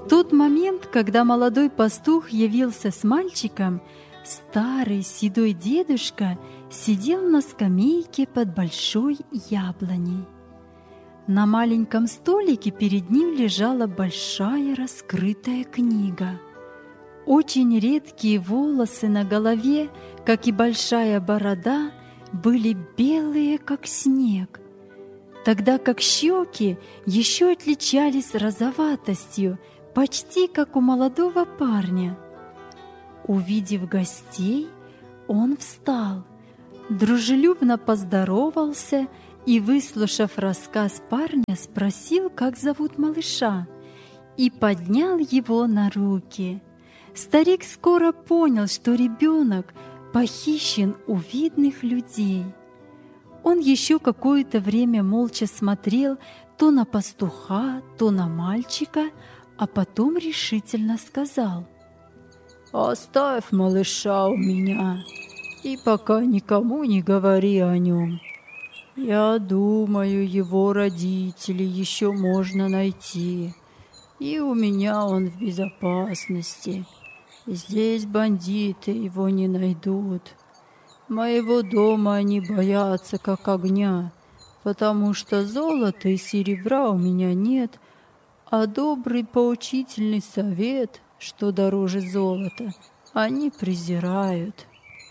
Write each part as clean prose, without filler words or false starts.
В тот момент, когда молодой пастух явился с мальчиком, старый седой дедушка сидел на скамейке под большой яблоней. На маленьком столике перед ним лежала большая раскрытая книга. Очень редкие волосы на голове, как и большая борода, были белые, как снег, тогда как щеки еще отличались розоватостью, почти как у молодого парня. Увидев гостей, он встал, дружелюбно поздоровался и, выслушав рассказ парня, спросил, как зовут малыша, и поднял его на руки. Старик скоро понял, что ребенок похищен у видных людей. Он еще какое-то время молча смотрел то на пастуха, то на мальчика, а потом решительно сказал: «Оставь малыша у меня и пока никому не говори о нем. Я думаю, его родителей еще можно найти, и у меня он в безопасности. Здесь бандиты его не найдут. Моего дома они боятся как огня, потому что золота и серебра у меня нет, а добрый поучительный совет, что дороже золота, они презирают».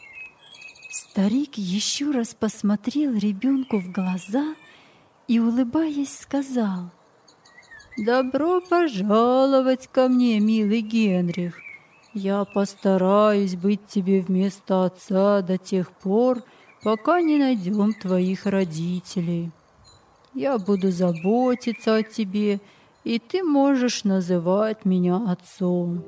Старик еще раз посмотрел ребенку в глаза и, улыбаясь, сказал: «Добро пожаловать ко мне, милый Генрих. Я постараюсь быть тебе вместо отца до тех пор, пока не найдем твоих родителей. Я буду заботиться о тебе, и ты можешь называть меня отцом».